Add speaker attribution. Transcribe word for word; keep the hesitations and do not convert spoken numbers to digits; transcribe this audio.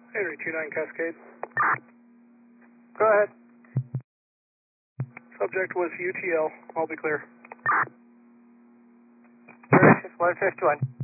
Speaker 1: Henry two nine Cascade.
Speaker 2: Go ahead.
Speaker 1: Subject was U T L. I'll be clear.
Speaker 2: Directions one fifty-one.